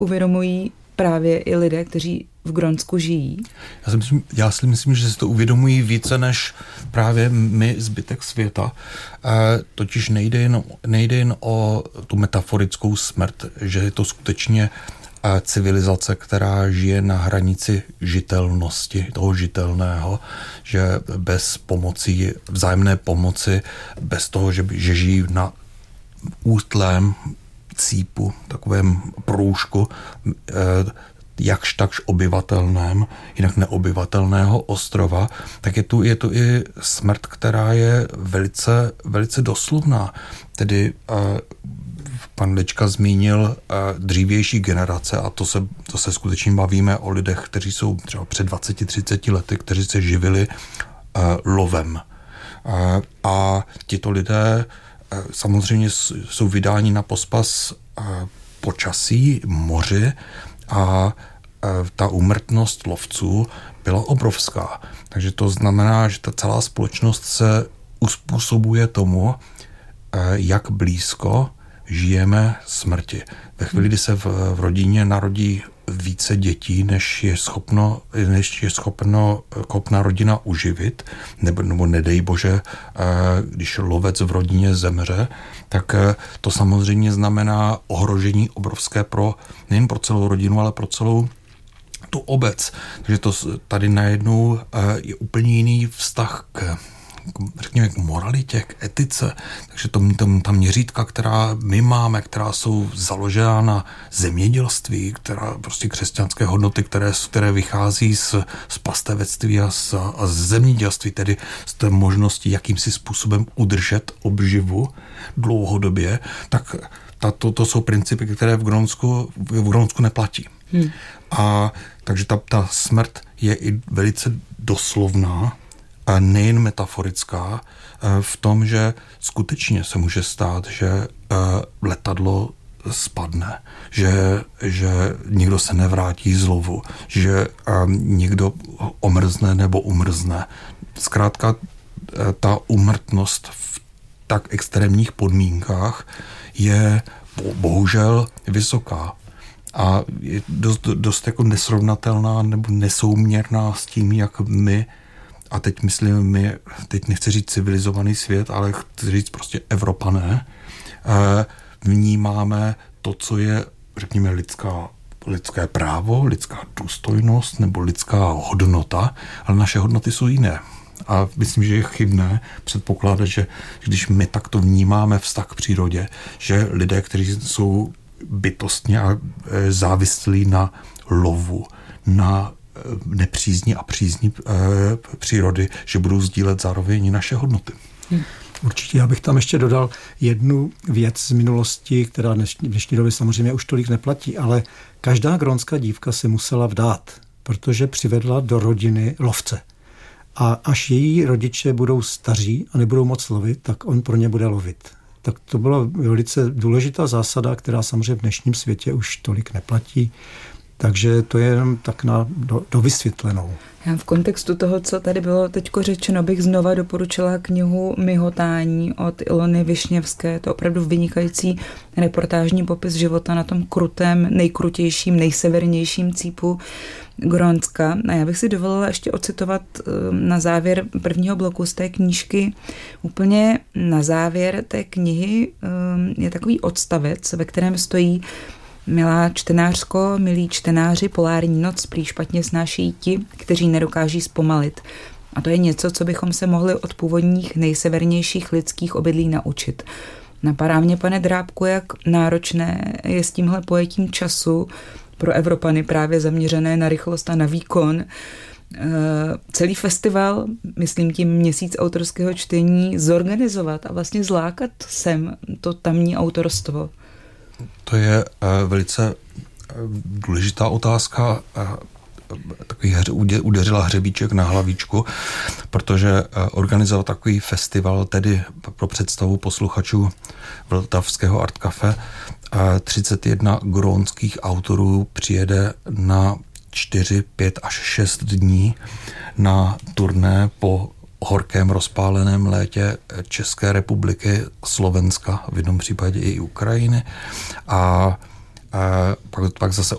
uvědomují právě i lidé, kteří v Grónsku žijí? Já si myslím, že si to uvědomují více než právě my, zbytek světa. Totiž nejde jen o tu metaforickou smrt, že je to skutečně civilizace, která žije na hranici žitelnosti, toho žitelného, že bez pomoci, vzájemné pomoci, bez toho, že žijí na útlém cípu, takovém průžku, jakž takž obyvatelném, jinak neobyvatelného ostrova, tak je tu i smrt, která je velice, velice doslovná. Tedy pan Lička zmínil dřívější generace a to se skutečně bavíme o lidech, kteří jsou třeba před 20-30 lety, kteří se živili lovem. A tito lidé samozřejmě jsou vydáni na pospas počasí, moři a ta úmrtnost lovců byla obrovská. Takže to znamená, že ta celá společnost se uspůsobuje tomu, jak blízko žijeme smrti. Ve chvíli, kdy se v rodině narodí více dětí, než je schopna rodina uživit, nebo nedej bože, když lovec v rodině zemře, tak to samozřejmě znamená ohrožení obrovské nejen pro celou rodinu, ale pro celou tu obec. Takže to tady najednou je úplně jiný vztah řekněme, k moralitě, k etice. Takže ta měřítka, která my máme, která jsou založená na zemědělství, která prostě křesťanské hodnoty, které vychází z pastevectví a z zemědělství, tedy z té možnosti, jakýmsi způsobem udržet obživu dlouhodobě, tak to jsou principy, které v Grónsku neplatí. A takže ta smrt je i velice doslovná, a nejen metaforická, v tom, že skutečně se může stát, že letadlo spadne, že nikdo se nevrátí z lovu, že někdo omrzne nebo umrzne. Zkrátka ta úmrtnost v tak extrémních podmínkách je bohužel vysoká a je dost jako nesrovnatelná nebo nesouměrná s tím, jak my, a teď myslím teď nechci říct civilizovaný svět, ale chci říct prostě Evropané, vnímáme to, co je, řekněme, lidské právo, lidská důstojnost nebo lidská hodnota, ale naše hodnoty jsou jiné. A myslím, že je chybné předpokládat, že když my takto vnímáme vztah k přírodě, že lidé, kteří jsou bytostně závislí na lovu, na nepřízní a přízní přírody, že budou sdílet zároveň i naše hodnoty. Určitě, já bych tam ještě dodal jednu věc z minulosti, která v dnešní době samozřejmě už tolik neplatí, ale každá grónská dívka se musela vdát, protože přivedla do rodiny lovce. A až její rodiče budou staří a nebudou moc lovit, tak on pro ně bude lovit. Tak to byla velice důležitá zásada, která samozřejmě v dnešním světě už tolik neplatí. Takže to je jenom tak na dovysvětlenou. Já v kontextu toho, co tady bylo teďko řečeno, bych znova doporučila knihu Myhotání od Ilony Višněvské. To je opravdu vynikající reportážní popis života na tom krutém, nejkrutějším, nejsevernějším cípu Grónska. A já bych si dovolila ještě ocitovat na závěr prvního bloku z té knížky. Úplně na závěr té knihy je takový odstavec, ve kterém stojí: Milá čtenářko, milí čtenáři, polární noc prý špatně snáší ti, kteří nedokáží zpomalit. A to je něco, co bychom se mohli od původních nejsevernějších lidských obydlí naučit. Napadá mě, pane Drábku, jak náročné je s tímhle pojetím času pro Evropany právě zaměřené na rychlost a na výkon. Celý festival, myslím tím měsíc autorského čtení, zorganizovat a vlastně zlákat sem to tamní autorstvo. To je velice důležitá otázka, takový udeřila hřebíček na hlavičku, protože organizovat takový festival, tedy pro představu posluchačů Vltavského Art Café, 31 grónských autorů přijede na 4, 5 až 6 dní na turné po horkém rozpáleném létě České republiky, Slovenska, v jednom případě i Ukrajiny. A pak zase